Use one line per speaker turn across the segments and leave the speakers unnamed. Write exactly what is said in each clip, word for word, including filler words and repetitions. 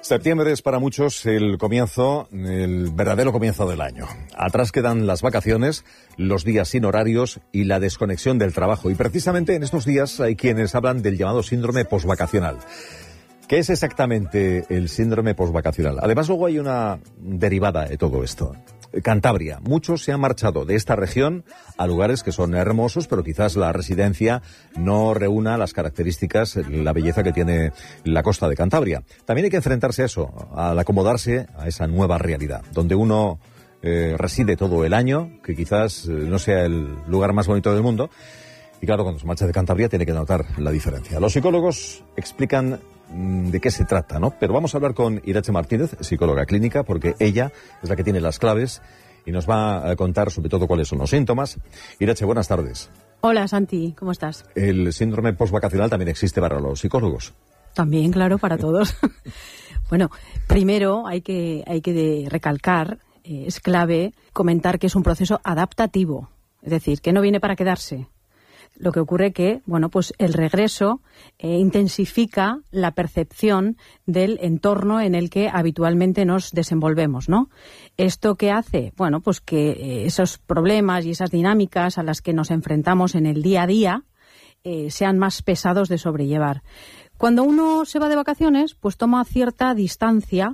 Septiembre es para muchos el comienzo, el verdadero comienzo del año. Atrás quedan las vacaciones, los días sin horarios y la desconexión del trabajo. Y precisamente en estos días hay quienes hablan del llamado síndrome posvacacional. ¿Qué es exactamente el síndrome posvacacional? Además, luego hay una derivada de todo esto. Cantabria. Muchos se han marchado de esta región a lugares que son hermosos, pero quizás la residencia no reúna las características, la belleza que tiene la costa de Cantabria. También hay que enfrentarse a eso, al acomodarse a esa nueva realidad, donde uno eh, reside todo el año, que quizás eh, no sea el lugar más bonito del mundo. Y claro, cuando se marcha de Cantabria tiene que notar la diferencia. Los psicólogos explican de qué se trata, ¿no? Pero vamos a hablar con Irache Martínez, psicóloga clínica, porque ella es la que tiene las claves y nos va a contar sobre todo cuáles son los síntomas. Irache, buenas tardes.
Hola, Santi, ¿cómo estás?
El síndrome posvacacional también existe para los psicólogos.
También, claro, para todos. Bueno, primero hay que, hay que recalcar, eh, es clave comentar que es un proceso adaptativo, es decir, que no viene para quedarse. Lo que ocurre que, bueno, pues el regreso eh, intensifica la percepción del entorno en el que habitualmente nos desenvolvemos, ¿no? ¿Esto qué hace? Bueno, pues que eh, esos problemas y esas dinámicas a las que nos enfrentamos en el día a día eh, sean más pesados de sobrellevar. Cuando uno se va de vacaciones, pues toma cierta distancia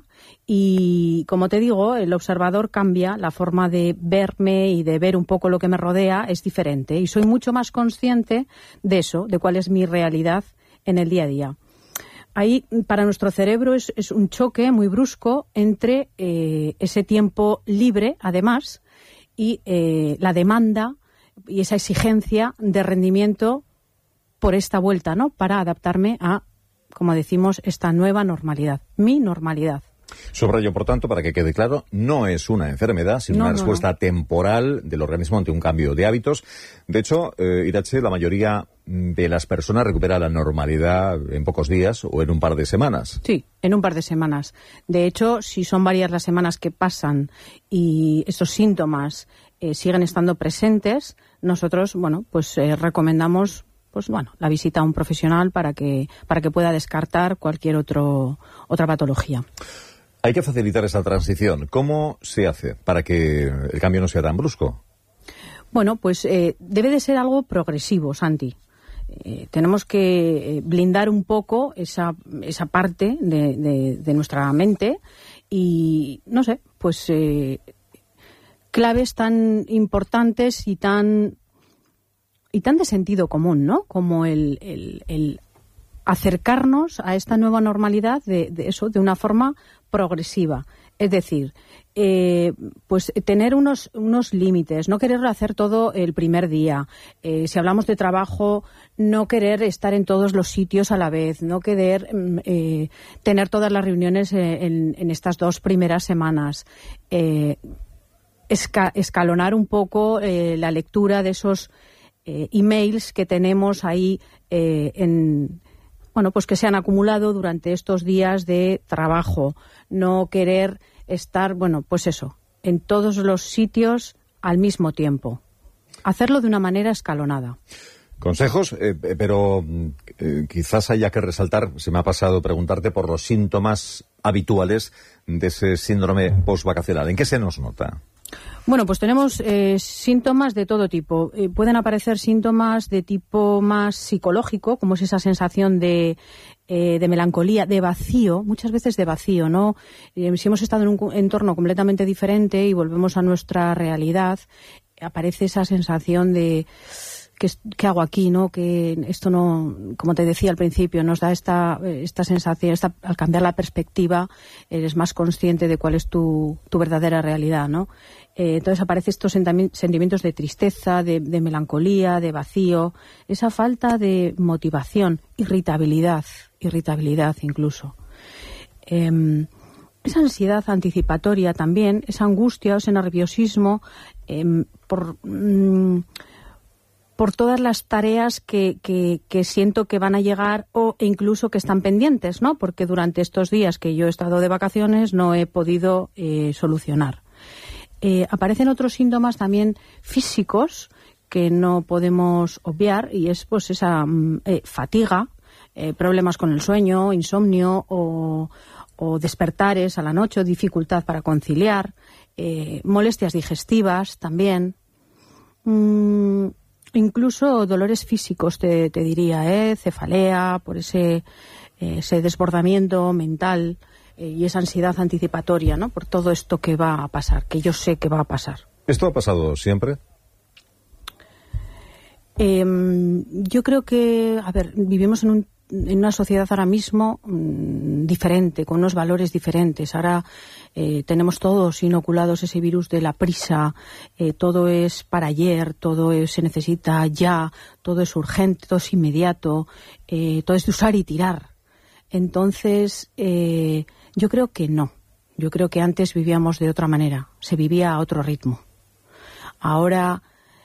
y, como te digo, el observador cambia, la forma de verme y de ver un poco lo que me rodea es diferente y soy mucho más consciente de eso, de cuál es mi realidad en el día a día. Ahí, para nuestro cerebro, es, es un choque muy brusco entre eh, ese tiempo libre, además, y eh, la demanda y esa exigencia de rendimiento por esta vuelta, ¿no? Para adaptarme a, como decimos, esta nueva normalidad, mi normalidad.
Subrayo, por tanto, para que quede claro, no es una enfermedad, sino
no,
una
no,
respuesta
no.
temporal del organismo ante un cambio de hábitos. De hecho, eh, Irache, la mayoría de las personas recupera la normalidad en pocos días o en un par de semanas.
Sí, en un par de semanas. De hecho, si son varias las semanas que pasan y estos síntomas eh, siguen estando presentes, nosotros, bueno, pues eh, recomendamos pues bueno, la visita a un profesional para que para que pueda descartar cualquier otro otra patología.
Hay que facilitar esa transición. ¿Cómo se hace para que el cambio no sea tan brusco?
Bueno, pues eh, debe de ser algo progresivo, Santi. Eh, tenemos que blindar un poco esa esa parte de, de, de nuestra mente y, no sé, pues eh, claves tan importantes y tan y tan de sentido común, ¿no? Como el, el, el acercarnos a esta nueva normalidad de, de eso, de una forma progresiva. Es decir, eh, pues tener unos, unos límites, no querer hacer todo el primer día. Eh, si hablamos de trabajo, no querer estar en todos los sitios a la vez, no querer eh, tener todas las reuniones en, en estas dos primeras semanas. Eh, esca- escalonar un poco eh, la lectura de esos Eh, emails que tenemos ahí eh, en bueno pues que se han acumulado durante estos días de trabajo, no querer estar bueno pues eso en todos los sitios al mismo tiempo, hacerlo de una manera escalonada.
Consejos, eh, pero eh, quizás haya que resaltar, se me ha pasado preguntarte por los síntomas habituales de ese síndrome posvacacional. ¿En qué se nos nota?
Bueno, pues tenemos eh, síntomas de todo tipo. Eh, pueden aparecer síntomas de tipo más psicológico, como es esa sensación de, eh, de melancolía, de vacío, muchas veces de vacío, ¿no? Eh, si hemos estado en un entorno completamente diferente y volvemos a nuestra realidad, aparece esa sensación de ¿qué, qué hago aquí, no? Que esto no, como te decía al principio, nos da esta esta sensación, esta, al cambiar la perspectiva, eres más consciente de cuál es tu, tu verdadera realidad, ¿no? Eh, entonces aparecen estos sentimientos de tristeza, de, de melancolía, de vacío, esa falta de motivación, irritabilidad, irritabilidad incluso. Eh, esa ansiedad anticipatoria también, esa angustia o ese nerviosismo eh, por... Mm, por todas las tareas que, que, que siento que van a llegar o incluso que están pendientes, ¿no? Porque durante estos días que yo he estado de vacaciones no he podido eh, solucionar. Eh, aparecen otros síntomas también físicos que no podemos obviar y es pues esa eh, fatiga, eh, problemas con el sueño, insomnio o, o despertares a la noche, o dificultad para conciliar, eh, molestias digestivas también, mm, incluso dolores físicos, te, te diría, ¿eh? Cefalea, por ese, eh, ese desbordamiento mental eh, y esa ansiedad anticipatoria, ¿no? Por todo esto que va a pasar, que yo sé que va a pasar.
¿Esto ha pasado siempre?
Eh, yo creo que, a ver, vivimos en un en una sociedad ahora mismo mmm, diferente, con unos valores diferentes. Ahora eh, tenemos todos inoculados ese virus de la prisa, eh, todo es para ayer, todo es, se necesita ya, todo es urgente, todo es inmediato, eh, todo es de usar y tirar. Entonces, eh, yo creo que no. Yo creo que antes vivíamos de otra manera, se vivía a otro ritmo. Ahora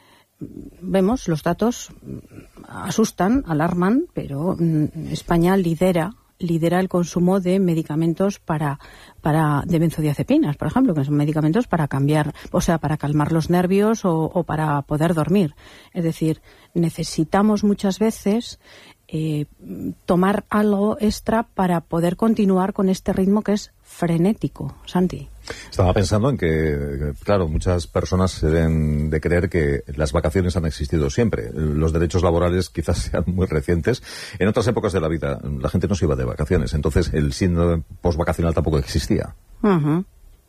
vemos, los datos asustan, alarman, pero España lidera lidera el consumo de medicamentos para para de benzodiazepinas, por ejemplo, que son medicamentos para cambiar, o sea, para calmar los nervios o, o para poder dormir. Es decir, necesitamos muchas veces eh, tomar algo extra para poder continuar con este ritmo que es frenético. Santi.
Estaba pensando en que, claro, muchas personas se deben de creer que las vacaciones han existido siempre. Los derechos laborales quizás sean muy recientes. En otras épocas de la vida la gente no se iba de vacaciones, entonces el síndrome postvacacional tampoco existía.
Uh-huh.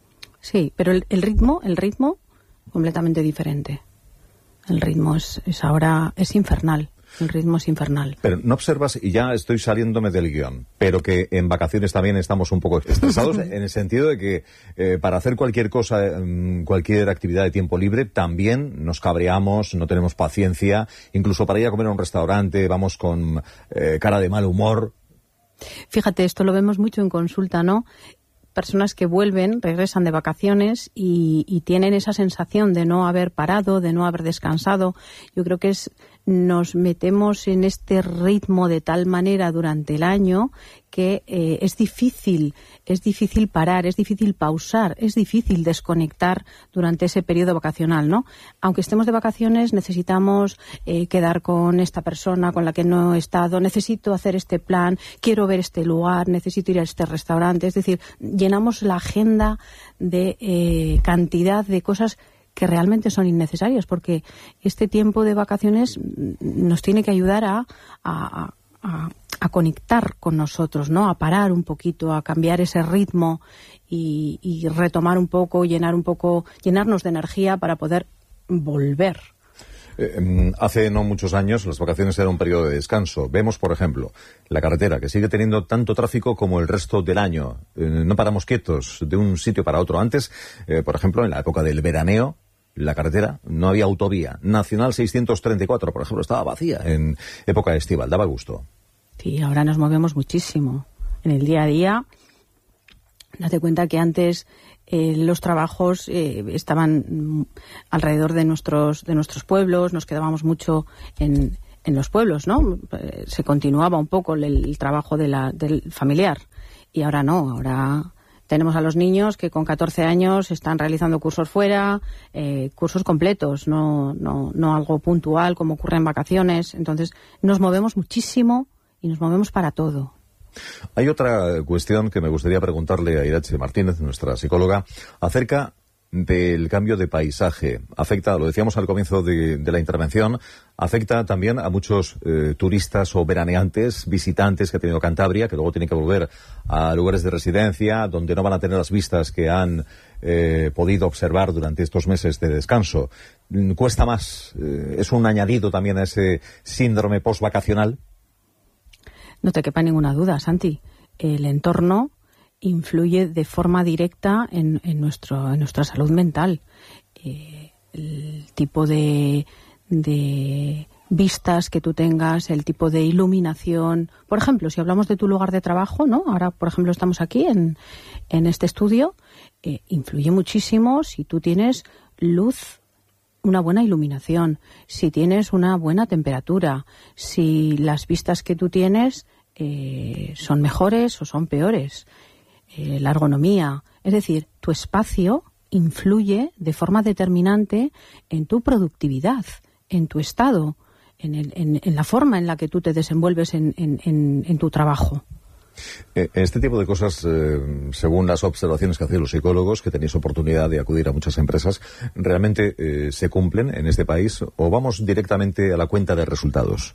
Sí, pero el, el ritmo, el ritmo, completamente diferente. El ritmo es, es ahora, es infernal. El ritmo es infernal.
Pero no observas, y ya estoy saliéndome del guión, pero que en vacaciones también estamos un poco estresados en el sentido de que eh, para hacer cualquier cosa, cualquier actividad de tiempo libre, también nos cabreamos, no tenemos paciencia, incluso para ir a comer a un restaurante vamos con eh, cara de mal humor.
Fíjate, esto lo vemos mucho en consulta, ¿no? Personas que vuelven, regresan de vacaciones y, y tienen esa sensación de no haber parado, de no haber descansado. Yo creo que es nos metemos en este ritmo de tal manera durante el año que eh, es difícil, es difícil parar, es difícil pausar, es difícil desconectar durante ese periodo vacacional, ¿no? Aunque estemos de vacaciones, necesitamos eh, quedar con esta persona con la que no he estado, necesito hacer este plan, quiero ver este lugar, necesito ir a este restaurante. Es decir, llenamos la agenda de eh, cantidad de cosas que realmente son innecesarias, porque este tiempo de vacaciones nos tiene que ayudar a, a, a, a conectar con nosotros, ¿no? A parar un poquito, a cambiar ese ritmo y, y retomar un poco, llenar un poco, llenarnos de energía para poder volver.
Eh, hace no muchos años las vacaciones eran un periodo de descanso. Vemos, por ejemplo, la carretera, que sigue teniendo tanto tráfico como el resto del año. Eh, no paramos quietos de un sitio para otro. Antes, eh, por ejemplo, en la época del veraneo, la carretera no había autovía. Nacional seiscientos treinta y cuatro, por ejemplo, estaba vacía en época estival. Daba gusto.
Sí, ahora nos movemos muchísimo. En el día a día, date cuenta que antes Eh, los trabajos eh, estaban alrededor de nuestros de nuestros pueblos, nos quedábamos mucho en, en los pueblos, ¿no? Eh, se continuaba un poco el, el trabajo de la, del familiar y ahora no, ahora tenemos a los niños que con catorce años están realizando cursos fuera, eh, cursos completos, no, no, no algo puntual como ocurre en vacaciones. Entonces nos movemos muchísimo y nos movemos para todo.
Hay otra cuestión que me gustaría preguntarle a Irache Martínez, nuestra psicóloga, acerca del cambio de paisaje. Afecta, lo decíamos al comienzo de, de la intervención, afecta también a muchos eh, turistas o veraneantes, visitantes que ha tenido Cantabria, que luego tienen que volver a lugares de residencia donde no van a tener las vistas que han eh, podido observar durante estos meses de descanso. ¿Cuesta más? Eh, ¿Es un añadido también a ese síndrome postvacacional?
No te quepa ninguna duda, Santi. El entorno influye de forma directa en, en, nuestro, en nuestra salud mental. Eh, el tipo de, de vistas que tú tengas, el tipo de iluminación. Por ejemplo, si hablamos de tu lugar de trabajo, ¿no? Ahora, por ejemplo, estamos aquí en, en este estudio. Eh, influye muchísimo si tú tienes luz, una buena iluminación, si tienes una buena temperatura, si las vistas que tú tienes eh, son mejores o son peores, eh, la ergonomía. Es decir, tu espacio influye de forma determinante en tu productividad, en tu estado, en, el, en, en la forma en la que tú te desenvuelves en, en, en, en tu trabajo.
Este tipo de cosas, eh, según las observaciones que hacen los psicólogos, que tenéis oportunidad de acudir a muchas empresas, ¿realmente eh, se cumplen en este país o vamos directamente a la cuenta de resultados?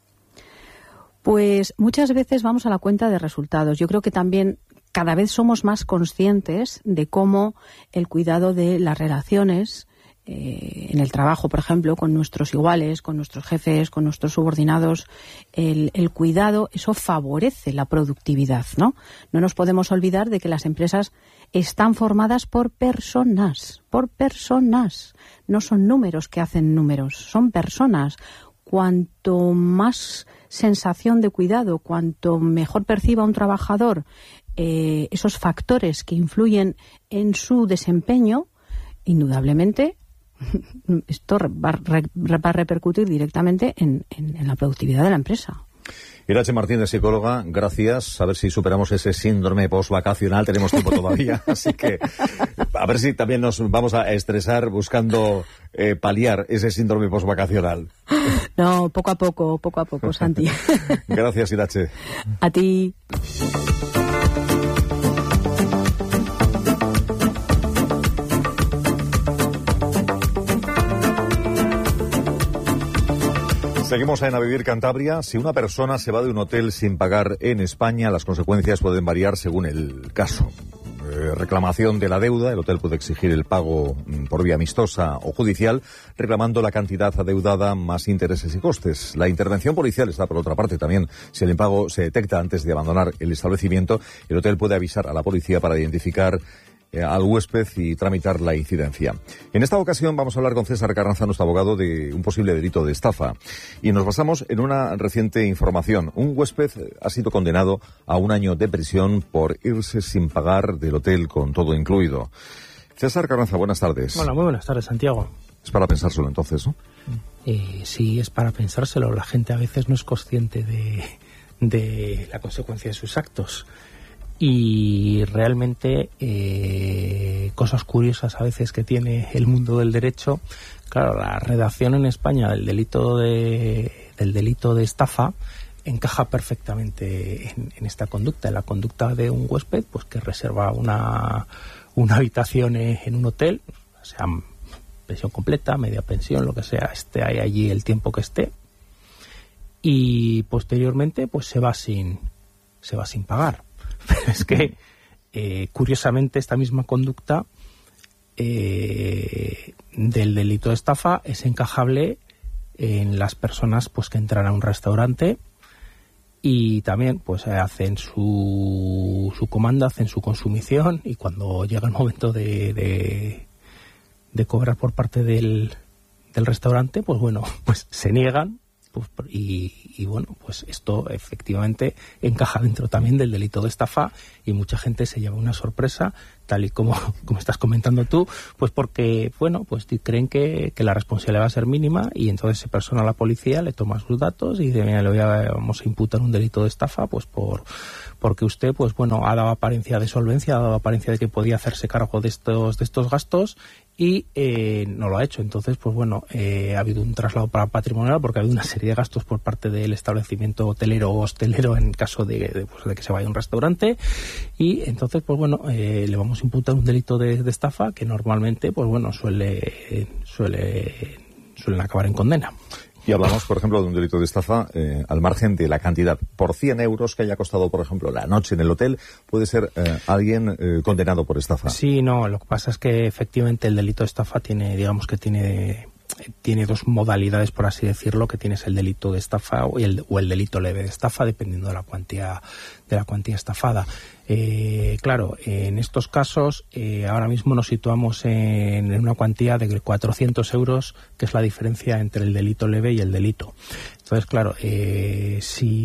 Pues muchas veces vamos a la cuenta de resultados. Yo creo que también cada vez somos más conscientes de cómo el cuidado de las relaciones eh, en el trabajo, por ejemplo, con nuestros iguales, con nuestros jefes, con nuestros subordinados, el, el cuidado, eso favorece la productividad, ¿no? No nos podemos olvidar de que las empresas están formadas por personas, por personas. No son números que hacen números, son personas. Cuanto más sensación de cuidado, cuanto mejor perciba un trabajador eh, esos factores que influyen en su desempeño, indudablemente esto va, va a repercutir directamente en, en, en la productividad de la empresa.
Irache Martínez, psicóloga, gracias. A ver si superamos ese síndrome postvacacional. Tenemos tiempo todavía, así que a ver si también nos vamos a estresar buscando eh, paliar ese síndrome postvacacional.
No, poco a poco, poco a poco, Santi.
Gracias, Irache.
A ti.
Seguimos en A Vivir Cantabria. Si una persona se va de un hotel sin pagar en España, las consecuencias pueden variar según el caso. Eh, reclamación de la deuda. El hotel puede exigir el pago por vía amistosa o judicial, reclamando la cantidad adeudada más intereses y costes. La intervención policial está por otra parte también. Si el impago se detecta antes de abandonar el establecimiento, el hotel puede avisar a la policía para identificar al huésped y tramitar la incidencia. En esta ocasión vamos a hablar con César Carranza, nuestro abogado, de un posible delito de estafa. Y nos basamos en una reciente información. Un huésped ha sido condenado a un año de prisión por irse sin pagar del hotel con todo incluido. César Carranza, buenas tardes.
Hola, muy buenas tardes, Santiago.
Es para pensárselo entonces, ¿no?
Eh, sí, es para pensárselo. La gente a veces no es consciente de, de la consecuencia de sus actos. Y realmente eh, cosas curiosas a veces que tiene el mundo del derecho. Claro, la redacción en España del delito de del delito de estafa encaja perfectamente en, en esta conducta, en la conducta de un huésped pues que reserva una una habitación en un hotel, sea pensión completa, media pensión, lo que sea, esté ahí allí el tiempo que esté, y posteriormente pues se va sin se va sin pagar. Pero es que, eh, curiosamente, esta misma conducta eh, del delito de estafa es encajable en las personas pues que entran a un restaurante y también pues hacen su, su comanda, hacen su consumición, y cuando llega el momento de, de, de cobrar por parte del, del restaurante, pues bueno, pues se niegan. Pues, y, y bueno, pues esto efectivamente encaja dentro también del delito de estafa, y mucha gente se lleva una sorpresa, tal y como, como estás comentando tú, pues porque, bueno, pues creen que, que la responsabilidad va a ser mínima, y entonces se persona a la policía, le toma sus datos y dice, mira, le voy a, vamos a imputar un delito de estafa, pues por porque usted, pues bueno, ha dado apariencia de solvencia, ha dado apariencia de que podía hacerse cargo de estos de estos gastos, y eh, no lo ha hecho. Entonces, pues bueno, eh, ha habido un traslado para patrimonial porque ha habido una serie de gastos por parte del establecimiento hotelero o hostelero en caso de, de, pues, de que se vaya a un restaurante, y entonces, pues bueno, eh, le vamos a imputar un delito de, de estafa que normalmente, pues bueno, suele suele suelen acabar en condena.
Y hablamos, por ejemplo, de un delito de estafa eh, al margen de la cantidad. Por cien euros que haya costado, por ejemplo, la noche en el hotel, puede ser eh, alguien eh, condenado por estafa.
Sí, no, lo que pasa es que efectivamente el delito de estafa tiene, digamos que tiene tiene dos modalidades, por así decirlo, que tienes el delito de estafa o el, o el delito leve de estafa, dependiendo de la cuantía de la cuantía estafada. Eh, claro, en estos casos eh, ahora mismo nos situamos en, en una cuantía de cuatrocientos euros, que es la diferencia entre el delito leve y el delito. Entonces, claro, eh,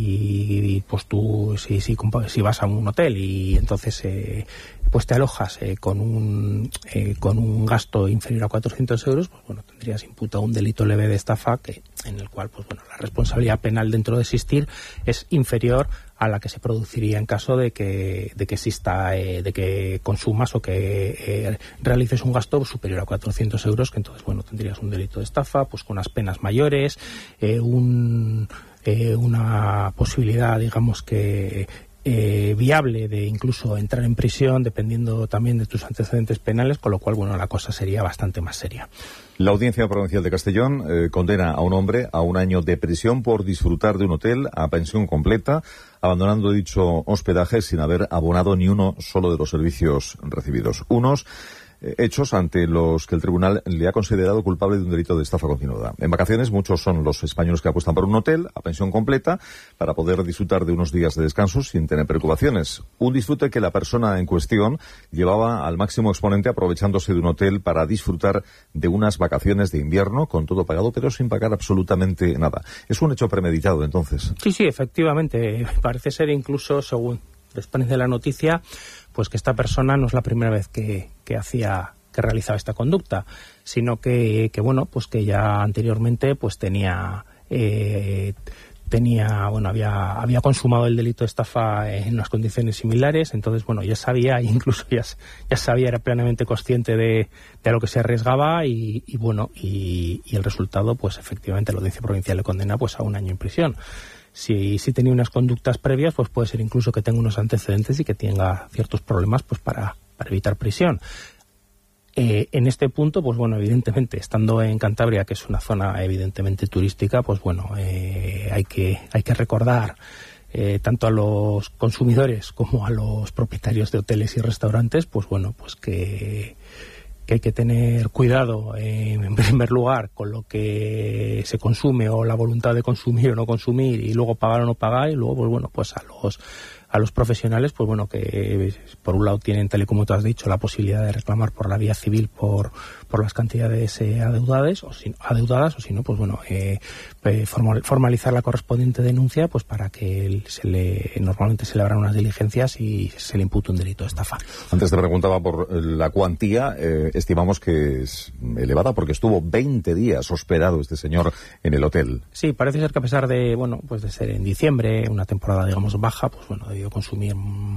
si pues tú si, si, si vas a un hotel y entonces eh, pues te alojas eh, con un eh, con un gasto inferior a cuatrocientos euros, pues bueno, tendrías imputado un delito leve de estafa, que en el cual, pues bueno, la responsabilidad penal dentro de existir es inferior a la que se produciría en caso de que de que exista eh, de que consumas o que eh, realices un gasto superior a cuatrocientos euros, que entonces, bueno, tendrías un delito de estafa pues con unas penas mayores, eh, un eh, una posibilidad, digamos que eh, viable de incluso entrar en prisión dependiendo también de tus antecedentes penales, con lo cual, bueno, la cosa sería bastante más seria.
La Audiencia Provincial de Castellón eh, condena a un hombre a un año de prisión por disfrutar de un hotel a pensión completa, abandonando dicho hospedaje sin haber abonado ni uno solo de los servicios recibidos. Unos hechos ante los que el tribunal le ha considerado culpable de un delito de estafa continuada. En vacaciones, muchos son los españoles que apuestan por un hotel a pensión completa para poder disfrutar de unos días de descanso sin tener preocupaciones. Un disfrute que la persona en cuestión llevaba al máximo exponente, aprovechándose de un hotel para disfrutar de unas vacaciones de invierno con todo pagado, pero sin pagar absolutamente nada. Es un hecho premeditado, entonces.
Sí, sí, efectivamente. Parece ser incluso, según desprende de la noticia, pues que esta persona no es la primera vez que, que hacía, que realizaba esta conducta, sino que, que bueno, pues que ya anteriormente pues tenía, eh, tenía, bueno, había, había consumado el delito de estafa en unas condiciones similares. Entonces, bueno, ya sabía, incluso ya, ya sabía, era plenamente consciente de, de a lo que se arriesgaba y, y bueno, y, y el resultado, pues efectivamente la Audiencia Provincial le condena pues a un año en prisión. Si, si tenía unas conductas previas, pues puede ser incluso que tenga unos antecedentes y que tenga ciertos problemas pues para, para evitar prisión. Eh, en este punto, pues bueno, evidentemente, estando en Cantabria, que es una zona evidentemente turística, pues bueno, eh, hay que hay que recordar eh, tanto a los consumidores como a los propietarios de hoteles y restaurantes, pues bueno, pues que... que hay que tener cuidado, eh, en primer lugar, con lo que se consume o la voluntad de consumir o no consumir, y luego pagar o no pagar, y luego, pues bueno, pues a los a los profesionales, pues bueno, que por un lado tienen, tal y como tú has dicho, la posibilidad de reclamar por la vía civil por por las cantidades eh, adeudadas, o si, adeudadas, o si no, pues bueno, eh, formalizar la correspondiente denuncia, pues para que se le normalmente se le abran unas diligencias y se le impute un delito de estafa.
Antes te preguntaba por la cuantía, eh, estimamos que es elevada porque estuvo veinte días hospedado este señor en el hotel.
Sí, parece ser que a pesar de, bueno, pues de ser en diciembre, una temporada digamos baja, pues bueno, debió consumir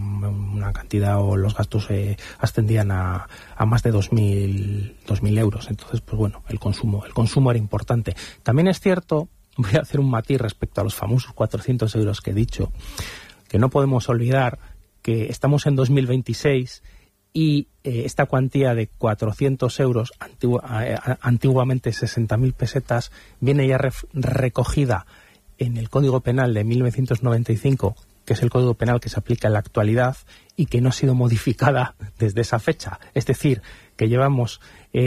una cantidad, o los gastos eh, ascendían a, a más de dos mil euros. Entonces, pues bueno, el consumo, el consumo era importante. También es cierto, voy a hacer un matiz respecto a los famosos cuatrocientos euros que he dicho, que no podemos olvidar que estamos en dos mil veintiséis y eh, esta cuantía de cuatrocientos euros, antigua, eh, antiguamente sesenta mil pesetas, viene ya ref, recogida en el Código Penal de mil novecientos noventa y cinco, que es el Código Penal que se aplica en la actualidad y que no ha sido modificada desde esa fecha. Es decir, que llevamos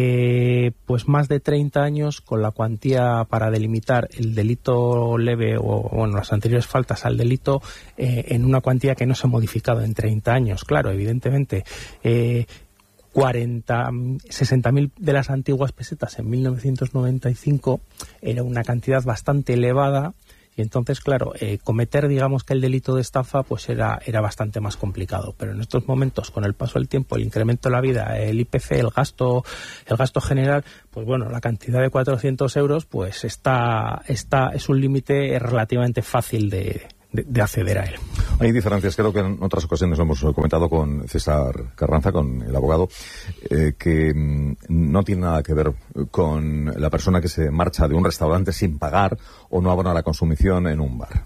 eh, pues más de treinta años con la cuantía para delimitar el delito leve o bueno las anteriores faltas al delito eh, en una cuantía que no se ha modificado en treinta años. Claro, evidentemente, eh, cuarenta, sesenta mil de las antiguas pesetas en mil novecientos noventa y cinco era una cantidad bastante elevada. Y entonces, claro, eh, cometer, digamos, que el delito de estafa pues era era bastante más complicado. Pero en estos momentos, con el paso del tiempo, el incremento de la vida, el I P C, el gasto el gasto general, pues bueno, la cantidad de cuatrocientos euros pues está está es un límite relativamente fácil de, de, de acceder a él.
Hay diferencias, creo que en otras ocasiones lo hemos comentado con César Carranza, con el abogado, eh, que mm, no tiene nada que ver con la persona que se marcha de un restaurante sin pagar o no abona la consumición en un bar.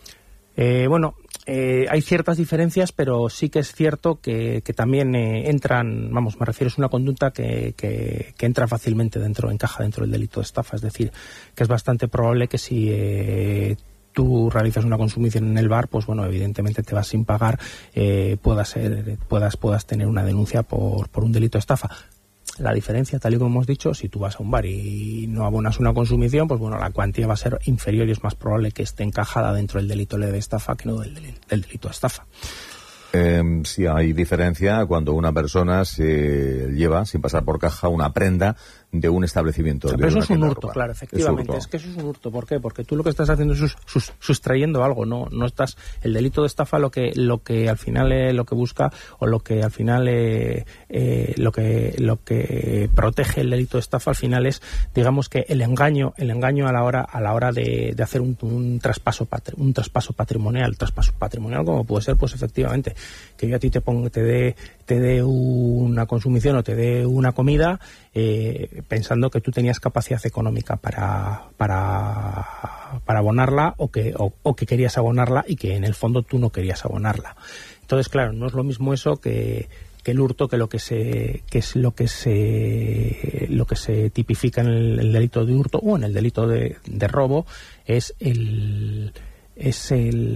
Eh, bueno, eh, hay ciertas diferencias, pero sí que es cierto que, que también eh, entran, vamos, me refiero, es una conducta que, que, que entra fácilmente dentro, encaja dentro del delito de estafa, es decir, que es bastante probable que si eh, tú realizas una consumición en el bar, pues bueno, evidentemente te vas sin pagar, eh, puedas, ser, puedas, puedas tener una denuncia por, por un delito de estafa. La diferencia, tal y como hemos dicho, si tú vas a un bar y no abonas una consumición, pues bueno, la cuantía va a ser inferior y es más probable que esté encajada dentro del delito leve de estafa que no del, del delito de estafa.
Eh, sí hay diferencia cuando una persona se lleva, sin pasar por caja, una prenda de un establecimiento.
O sea,
de
pero eso
una
es un
tienda
hurto,
urbana.
claro, efectivamente. Es, es que eso es un hurto. ¿Por qué? Porque tú lo que estás haciendo es sus, sus, sustrayendo algo, no no estás. El delito de estafa lo que lo que al final eh, lo que busca o lo que al final eh, eh, lo que lo que protege el delito de estafa al final es, digamos, que el engaño el engaño a la hora a la hora de, de hacer un, un traspaso patri, un traspaso patrimonial, traspaso patrimonial como puede ser, pues efectivamente, que yo a ti te pongo te dé te dé una consumición o te dé una comida eh, pensando que tú tenías capacidad económica para para, para abonarla o que, o, o que querías abonarla y que en el fondo tú no querías abonarla. Entonces, claro, no es lo mismo eso que que el hurto, que lo que se que es lo que se lo que se tipifica en el, el delito de hurto o en el delito de, de robo es el es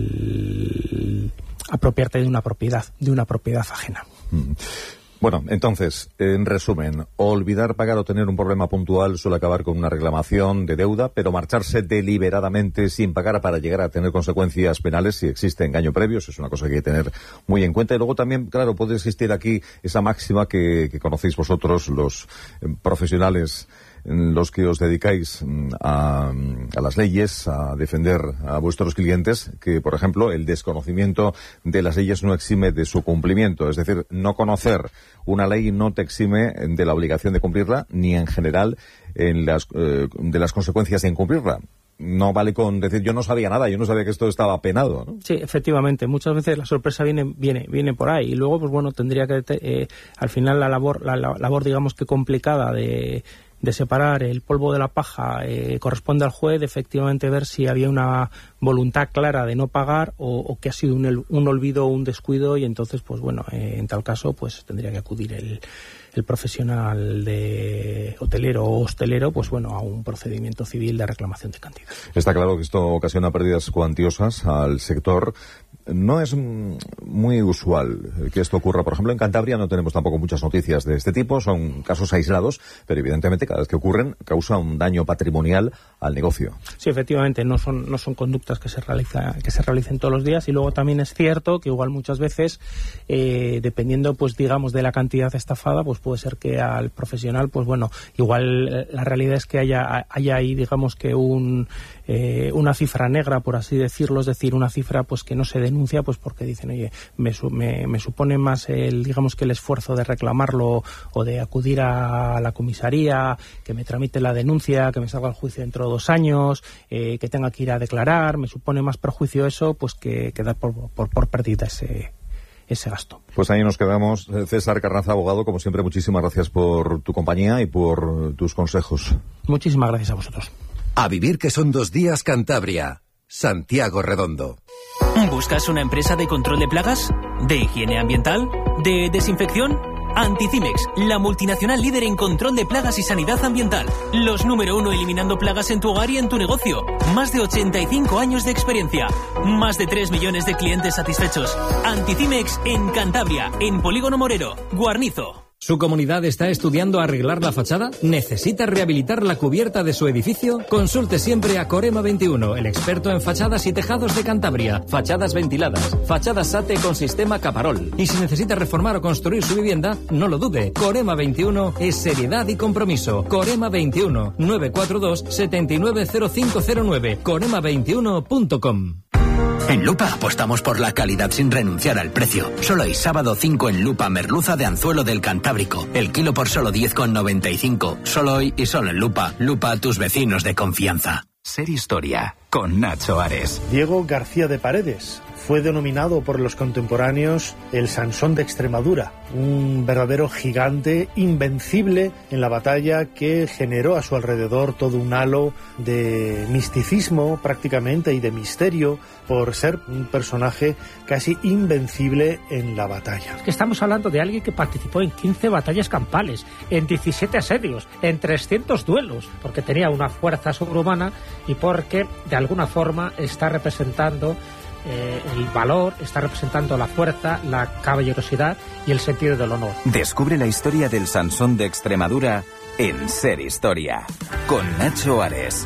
el apropiarte de una propiedad de una propiedad ajena.
Mm. Bueno, entonces, en resumen, olvidar pagar o tener un problema puntual suele acabar con una reclamación de deuda, pero marcharse deliberadamente sin pagar para llegar a tener consecuencias penales si existe engaño previo, eso es una cosa que hay que tener muy en cuenta. Y luego también, claro, puede existir aquí esa máxima que, que conocéis vosotros, los eh, profesionales los que os dedicáis a, a las leyes, a defender a vuestros clientes, que, por ejemplo, el desconocimiento de las leyes no exime de su cumplimiento. Es decir, no conocer una ley no te exime de la obligación de cumplirla, ni en general en las, eh, de las consecuencias de incumplirla. No vale con decir yo no sabía nada, yo no sabía que esto estaba penado, ¿no?
Sí, efectivamente. Muchas veces la sorpresa viene viene viene por ahí y luego, pues bueno, tendría que eh, al final la labor la, la labor digamos que complicada de de separar el polvo de la paja eh, corresponde al juez, de efectivamente ver si había una voluntad clara de no pagar o, o que ha sido un, un olvido o un descuido, y entonces, pues bueno, eh, en tal caso, pues tendría que acudir el, el profesional de hotelero o hostelero, pues bueno, a un procedimiento civil de reclamación de cantidad.
Está claro que esto ocasiona pérdidas cuantiosas al sector. No es muy usual que esto ocurra. Por ejemplo, en Cantabria no tenemos tampoco muchas noticias de este tipo, son casos aislados, pero evidentemente cada vez que ocurren causa un daño patrimonial al negocio.
Sí, efectivamente, no son no son conductas que se realiza, que se realicen todos los días, y luego también es cierto que igual muchas veces, eh, dependiendo, pues digamos, de la cantidad estafada, pues puede ser que al profesional, pues bueno, igual eh, la realidad es que haya, haya ahí, digamos que un eh, una cifra negra, por así decirlo, es decir, una cifra pues que no se denuncia, pues porque dicen, oye, me, me, me supone más el, digamos que el esfuerzo de reclamarlo o de acudir a la comisaría, que me tramite la denuncia, que me salga al juicio dentro de dos años, eh, que tenga que ir a declarar, me supone más perjuicio eso, pues que, que dar por, por, por pérdida ese, ese gasto.
Pues ahí nos quedamos. César Carranza, abogado, como siempre, muchísimas gracias por tu compañía y por tus consejos.
Muchísimas gracias a vosotros.
A vivir que son dos días Cantabria. Santiago Redondo.
¿Buscas una empresa de control de plagas? ¿De higiene ambiental? ¿De desinfección? Anticimex, la multinacional líder en control de plagas y sanidad ambiental. Los número uno eliminando plagas en tu hogar y en tu negocio. Más de ochenta y cinco años de experiencia. Más de tres millones de clientes satisfechos. Anticimex en Cantabria, en Polígono Morero, Guarnizo.
¿Su comunidad está estudiando arreglar la fachada? ¿Necesita rehabilitar la cubierta de su edificio? Consulte siempre a Corema veintiuno, el experto en fachadas y tejados de Cantabria. Fachadas ventiladas, fachadas SATE con sistema Caparol. Y si necesita reformar o construir su vivienda, no lo dude. Corema veintiuno es seriedad y compromiso. Corema veintiuno, nueve cuatro dos, siete nueve cero cinco cero nueve. corema veintiuno punto com.
En Lupa apostamos por la calidad sin renunciar al precio. Solo hay sábado cinco en Lupa merluza de anzuelo del Cantábrico. El kilo por solo diez con noventa y cinco. Solo hoy y solo en Lupa. Lupa, tus vecinos de confianza.
Ser Historia, con Nacho Ares.
Diego García de Paredes fue denominado por los contemporáneos el Sansón de Extremadura, un verdadero gigante invencible en la batalla que generó a su alrededor todo un halo de misticismo prácticamente y de misterio por ser un personaje casi invencible en la batalla.
Es que estamos hablando de alguien que participó en quince batallas campales, en diecisiete asedios, en trescientos duelos, porque tenía una fuerza sobrehumana y porque de alguna forma está representando Eh, el valor, está representando la fuerza, la caballerosidad y el sentido del honor.
Descubre la historia del Sansón de Extremadura en Ser Historia, con Nacho Ares.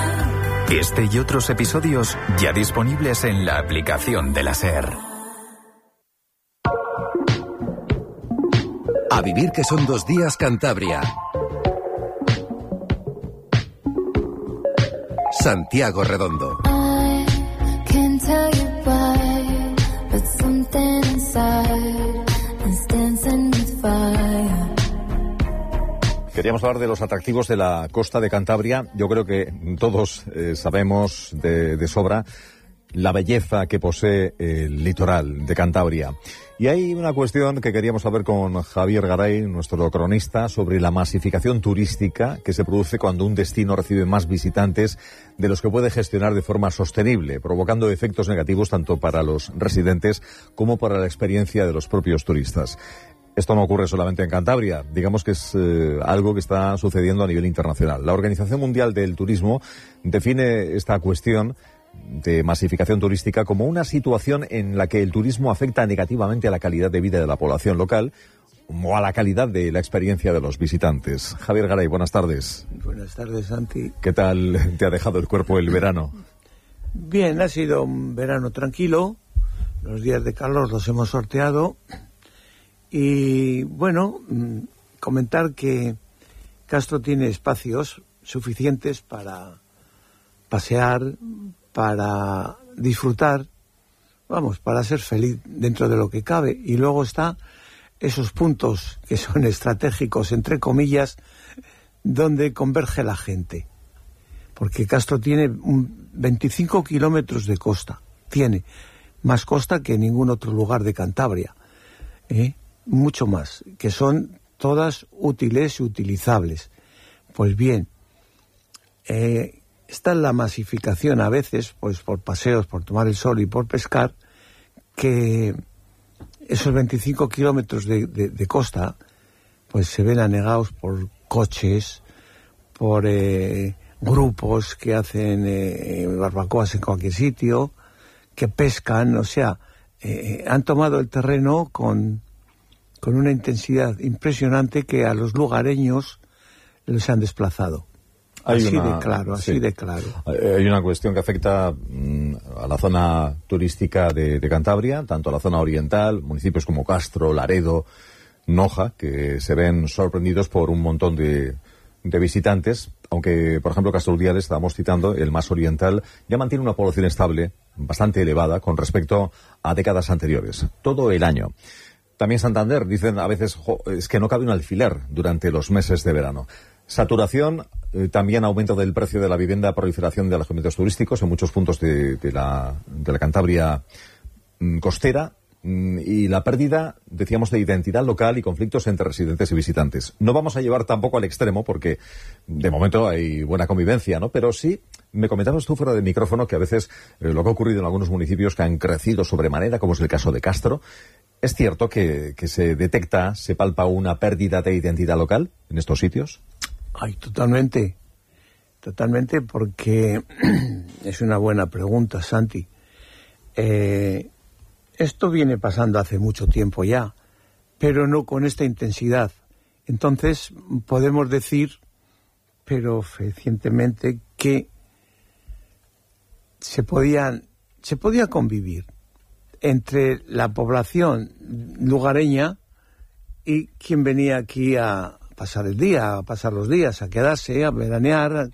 Este y otros episodios ya disponibles en la aplicación de la SER.
A vivir que son dos días Cantabria. Santiago Redondo.
Queríamos hablar de los atractivos de la costa de Cantabria. Yo creo que todos eh, sabemos de, de sobra la belleza que posee el litoral de Cantabria. Y hay una cuestión que queríamos saber con Javier Garay, nuestro cronista, sobre la masificación turística que se produce cuando un destino recibe más visitantes de los que puede gestionar de forma sostenible, provocando efectos negativos tanto para los residentes como para la experiencia de los propios turistas. Esto no ocurre solamente en Cantabria, digamos que es eh, algo que está sucediendo a nivel internacional. La Organización Mundial del Turismo define esta cuestión de masificación turística como una situación en la que el turismo afecta negativamente a la calidad de vida de la población local o a la calidad de la experiencia de los visitantes. Javier Garay, buenas tardes.
Buenas tardes, Santi.
¿Qué tal te ha dejado el cuerpo el verano?
Bien, ha sido un verano tranquilo, los días de calor los hemos sorteado y, bueno, comentar que Castro tiene espacios suficientes para pasear, para disfrutar, vamos, para ser feliz dentro de lo que cabe. Y luego está esos puntos que son estratégicos, entre comillas, donde converge la gente. Porque Castro tiene un veinticinco kilómetros de costa, tiene más costa que ningún otro lugar de Cantabria, ¿eh? Mucho más, que son todas útiles y utilizables. Pues bien, eh, está la masificación a veces, pues por paseos, por tomar el sol y por pescar, que esos veinticinco kilómetros de, de, de costa pues se ven anegados por coches, por eh, grupos que hacen eh, barbacoas en cualquier sitio, que pescan, o sea, eh, han tomado el terreno con, con una intensidad impresionante que a los lugareños les han desplazado. Hay así una, de claro, así sí. de claro.
Hay una cuestión que afecta mm, a la zona turística de, de Cantabria, tanto a la zona oriental, municipios como Castro, Laredo, Noja, que se ven sorprendidos por un montón de, de visitantes, aunque, por ejemplo, Castro Urdiales, estábamos citando, el más oriental, ya mantiene una población estable, bastante elevada, con respecto a décadas anteriores, todo el año. También Santander, dicen a veces, jo, es que no cabe un alfiler durante los meses de verano. Saturación, eh, también aumento del precio de la vivienda, proliferación de alojamientos turísticos en muchos puntos de, de, la, de la Cantabria mm, costera mm, y la pérdida, decíamos, de identidad local y conflictos entre residentes y visitantes. No vamos a llevar tampoco al extremo porque de momento hay buena convivencia, ¿no? Pero sí, me comentabas tú fuera de micrófono que a veces eh, lo que ha ocurrido en algunos municipios que han crecido sobremanera, como es el caso de Castro. ¿Es cierto que, que se detecta, se palpa una pérdida de identidad local en estos sitios?
Ay, totalmente, totalmente, porque es una buena pregunta, Santi. Eh, esto viene pasando hace mucho tiempo ya, pero no con esta intensidad. Entonces, podemos decir, pero fehacientemente, que se podían, se podía convivir entre la población lugareña y quien venía aquí a pasar el día, a pasar los días, a quedarse, a veranear.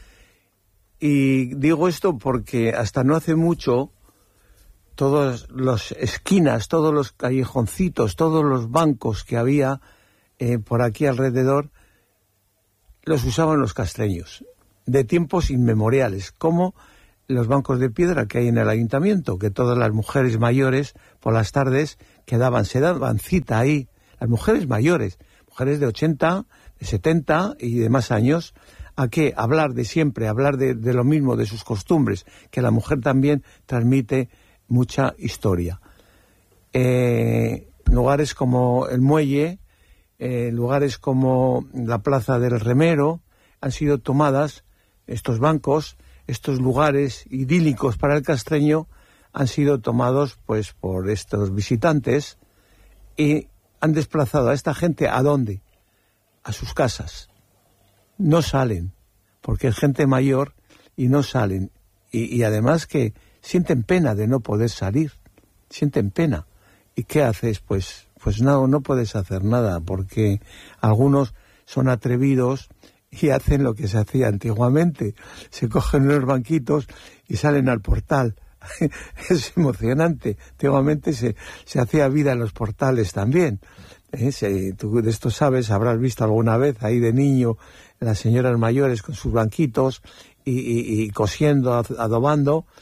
Y digo esto porque hasta no hace mucho todas las esquinas, todos los callejoncitos, todos los bancos que había eh, por aquí alrededor los usaban los castreños de tiempos inmemoriales, como los bancos de piedra que hay en el ayuntamiento, que todas las mujeres mayores por las tardes quedaban, se daban cita ahí, las mujeres mayores, mujeres de ochenta, de setenta y de más años, ¿a qué? Hablar de siempre, hablar de, de lo mismo, de sus costumbres, que la mujer también transmite mucha historia. Eh, lugares como el Muelle, eh, lugares como la Plaza del Remero, han sido tomadas, estos bancos, estos lugares idílicos para el castreño, han sido tomados pues por estos visitantes y han desplazado a esta gente ¿a dónde? A sus casas. No salen, porque es gente mayor y no salen. Y, y además que sienten pena de no poder salir, sienten pena. ¿Y qué haces? Pues, pues no, no puedes hacer nada, porque algunos son atrevidos y hacen lo que se hacía antiguamente. Se cogen unos banquitos y salen al portal. Es emocionante. Antiguamente se, se hacía vida en los portales también. ¿Eh? Se, tú de esto sabes, habrás visto alguna vez ahí de niño las señoras mayores con sus banquitos y, y, y cosiendo, adobando.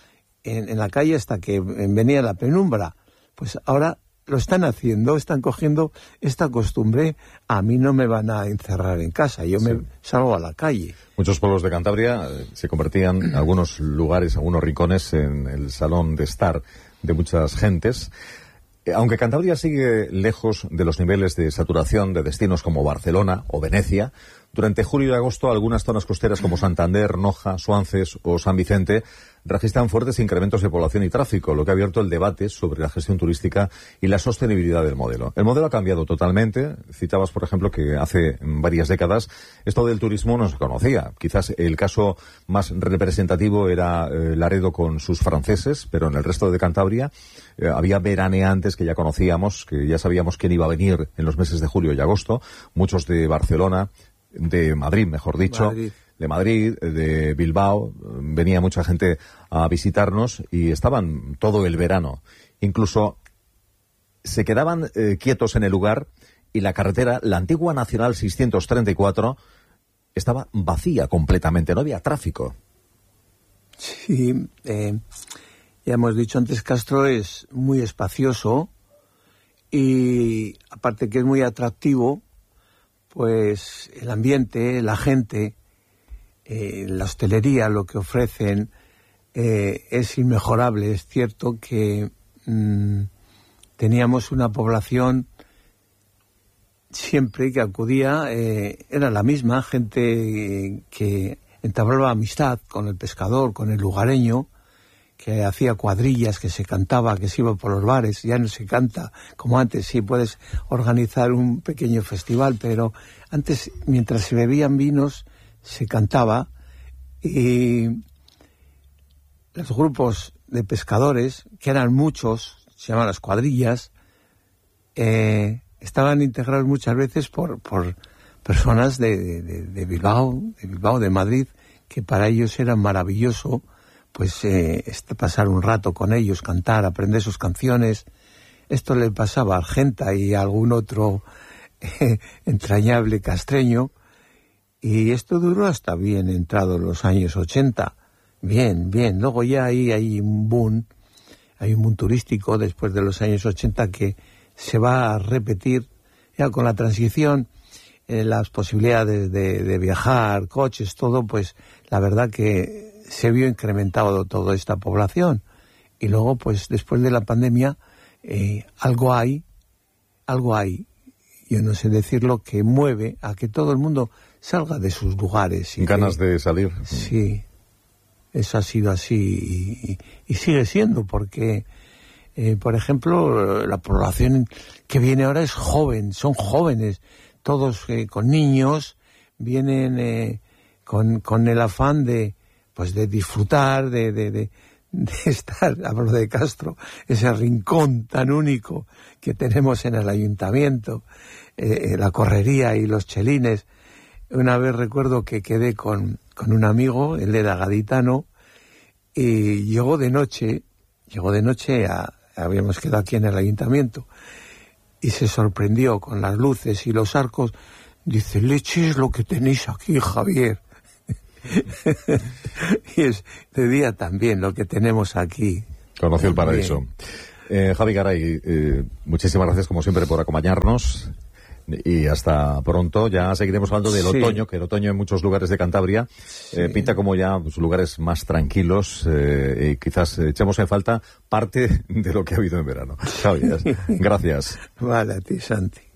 en, en la calle hasta que venía la penumbra. Pues ahora lo están haciendo, están cogiendo esta costumbre. A mí no me van a encerrar en casa, yo sí. me salgo a la calle.
Muchos pueblos de Cantabria eh, se convertían en algunos lugares, algunos rincones en el salón de estar de muchas gentes. Eh, aunque Cantabria sigue lejos de los niveles de saturación de destinos como Barcelona o Venecia, durante julio y agosto algunas zonas costeras como Santander, Noja, Suances o San Vicente registran fuertes incrementos de población y tráfico, lo que ha abierto el debate sobre la gestión turística y la sostenibilidad del modelo. El modelo ha cambiado totalmente. Citabas, por ejemplo, que hace varias décadas esto del turismo no se conocía. Quizás el caso más representativo era eh, Laredo con sus franceses, pero en el resto de Cantabria eh, había veraneantes que ya conocíamos, que ya sabíamos quién iba a venir en los meses de julio y agosto, muchos de Barcelona, de Madrid, mejor dicho, Madrid. de Madrid, de Bilbao. Venía mucha gente a visitarnos y estaban todo el verano. Incluso se quedaban eh, quietos en el lugar y la carretera, la antigua Nacional seiscientos treinta y cuatro, estaba vacía completamente, no había tráfico.
Sí, eh, ya hemos dicho antes, Castro es muy espacioso y aparte que es muy atractivo, pues el ambiente, la gente, eh, la hostelería, lo que ofrecen eh, es inmejorable. Es cierto que mmm, teníamos una población siempre que acudía, eh, era la misma, gente eh, que entablaba amistad con el pescador, con el lugareño, que hacía cuadrillas, que se cantaba, que se iba por los bares. Ya no se canta como antes. Sí, puedes organizar un pequeño festival, pero antes, mientras se bebían vinos, se cantaba. Y los grupos de pescadores, que eran muchos, se llamaban las cuadrillas, eh, estaban integrados muchas veces por, por personas de, de, de Bilbao, de Bilbao, de Madrid, que para ellos era maravilloso pues eh, este, pasar un rato con ellos, cantar, aprender sus canciones. Esto le pasaba a Argenta y a algún otro eh, entrañable castreño, y esto duró hasta bien entrado los años ochenta. Bien, bien. Luego ya hay, hay un boom, hay un boom turístico después de los años ochenta que se va a repetir ya con la transición, eh, las posibilidades de, de viajar, coches, todo, pues la verdad que se vio incrementado toda esta población. Y luego, pues después de la pandemia, eh, algo hay, algo hay, yo no sé decirlo, que mueve a que todo el mundo salga de sus lugares. Y
ganas
que,
de salir.
Sí, eso ha sido así y, y, y sigue siendo, porque, eh, por ejemplo, la población que viene ahora es joven, son jóvenes, todos eh, con niños, vienen eh, con, con el afán de pues de disfrutar, de, de, de, de estar, hablo de Castro, ese rincón tan único que tenemos en el ayuntamiento, eh, la correría y los chelines. Una vez recuerdo que quedé con, con un amigo, él era gaditano, y llegó de noche, llegó de noche, a, habíamos quedado aquí en el ayuntamiento, y se sorprendió con las luces y los arcos. Dice, leche es lo que tenéis aquí, Javier. Y es de día también lo que tenemos aquí.
Conoció el paraíso. Eh, Javi Garay, eh, muchísimas gracias como siempre por acompañarnos y hasta pronto. Ya seguiremos hablando del sí. otoño, que el otoño en muchos lugares de Cantabria sí. eh, pinta como ya pues, lugares más tranquilos eh, y quizás echemos en falta parte de lo que ha habido en verano. Javi, gracias.
Vale, a ti, Santi.